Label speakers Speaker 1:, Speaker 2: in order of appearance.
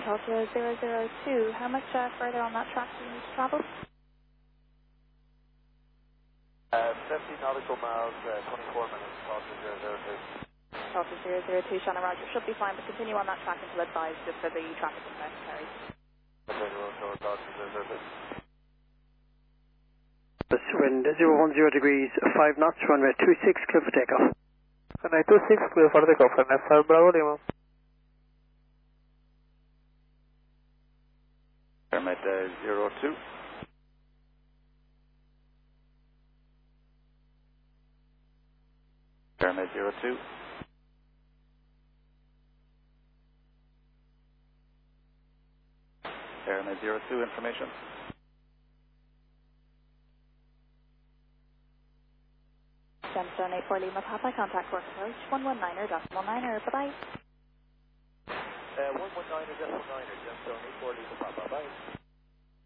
Speaker 1: Delta 002. How much further on that track do you need to travel?
Speaker 2: 50 nautical miles, 24 minutes, Delta 002.
Speaker 1: Delta 002, Shannon Roger. Should be fine, but continue on that track until advised just for the traffic if necessary.
Speaker 3: Wind 010 degrees, 5 knots, runway 26, clear for takeoff.
Speaker 4: Runway 26, clear for takeoff, runway 5 Bravo Lima.
Speaker 2: Pyramid 02. Pyramid 02. Pyramid 02, information.
Speaker 1: Gemstone 84 Lima Papa, contact work approach 119er, decimal 9er, bye-bye.
Speaker 2: 119er, decimal 9er, Gemstone 84 Lima Papa, bye.